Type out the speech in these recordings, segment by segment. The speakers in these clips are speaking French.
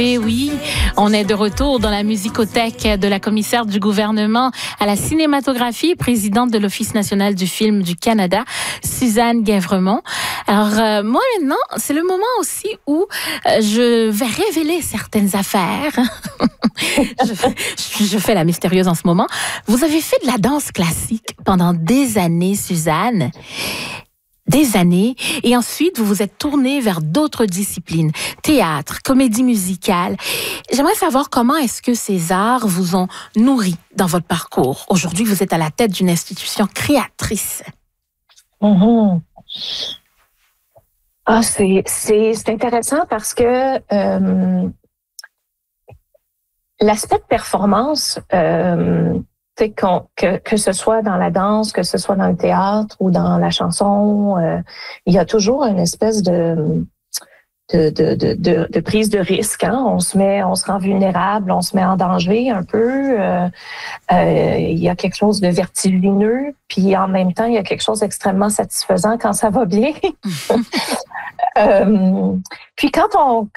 Et oui, on est de retour dans la musicothèque de la commissaire du gouvernement à la cinématographie, présidente de l'Office national du film du Canada, Suzanne Guèvremont. Alors, moi maintenant, c'est le moment aussi où je vais révéler certaines affaires. je fais la mystérieuse en ce moment. Vous avez fait de la danse classique pendant des années, Suzanne. Des années, et ensuite vous vous êtes tournée vers d'autres disciplines, théâtre, comédie musicale. J'aimerais savoir comment est-ce que ces arts vous ont nourri dans votre parcours. Aujourd'hui, vous êtes à la tête d'une institution créatrice. Mm-hmm. Ah, c'est intéressant parce que l'aspect de performance, que ce soit dans la danse, que ce soit dans le théâtre ou dans la chanson, il y a toujours une espèce de prise de risque. Hein? On se rend vulnérable, on se met en danger un peu. Il y a quelque chose de vertigineux, puis en même temps, il y a quelque chose d'extrêmement satisfaisant quand ça va bien. Puis quand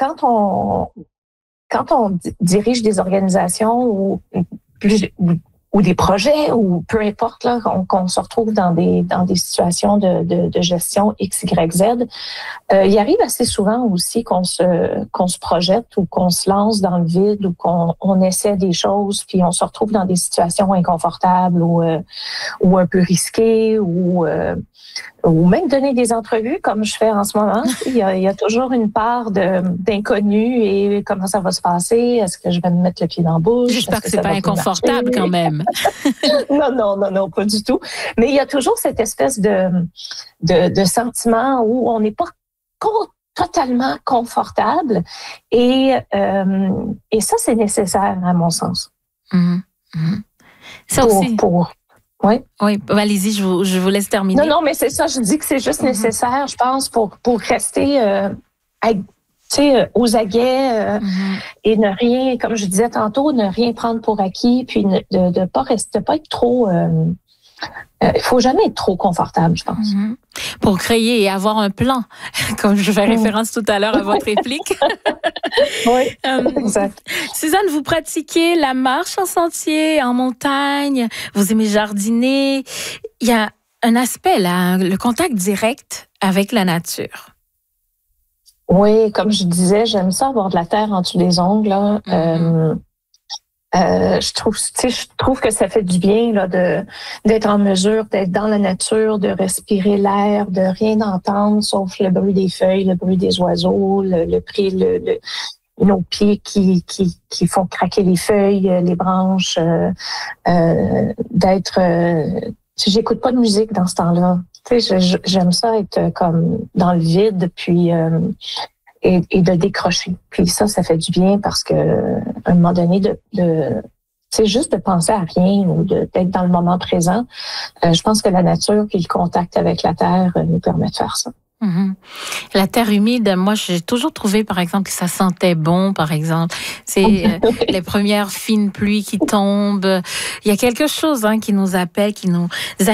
on dirige des organisations ou des projets, ou peu importe, là, qu'on se retrouve dans des situations de gestion X, Y, Z, il arrive assez souvent aussi qu'on se projette ou qu'on se lance dans le vide ou qu'on essaie des choses, puis on se retrouve dans des situations inconfortables ou un peu risquées ou même donner des entrevues comme je fais en ce moment. Il y a toujours une part d'inconnu et comment ça va se passer. Est-ce que je vais me mettre le pied dans la bouche? J'espère que c'est pas inconfortable quand même. Non, pas du tout. Mais il y a toujours cette espèce de sentiment où on n'est pas totalement confortable et ça, c'est nécessaire à mon sens. Mm-hmm. Mm-hmm. Ça aussi. Oui, allez-y, je vous laisse terminer. Non, mais c'est ça, je dis que c'est juste nécessaire, je pense, pour rester aux aguets et ne rien, comme je disais tantôt, ne rien prendre pour acquis, puis de pas être trop... il faut jamais être trop confortable, je pense. Mm-hmm. Pour créer et avoir un plan, comme je fais référence tout à l'heure à votre réplique. Oui, exact. Suzanne, vous pratiquez la marche en sentier, en montagne, vous aimez jardiner. Il y a un aspect là, le contact direct avec la nature. Oui, comme je disais, j'aime ça avoir de la terre en dessous des ongles. Là. Mm-hmm. Je trouve que ça fait du bien là, d'être en mesure d'être dans la nature, de respirer l'air, de rien entendre sauf le bruit des feuilles, le bruit des oiseaux, nos pieds qui font craquer les feuilles, les branches, j'écoute pas de musique dans ce temps-là. J'aime ça être comme dans le vide, puis et de décrocher. Puis ça fait du bien parce que à un moment donné, c'est juste de penser à rien ou d'être dans le moment présent. Je pense que la nature puis le contact avec la terre nous permet de faire ça. Mm-hmm. La terre humide, moi, j'ai toujours trouvé, par exemple, que ça sentait bon, par exemple. C'est les premières fines pluies qui tombent. Il y a quelque chose qui nous appelle, qui nous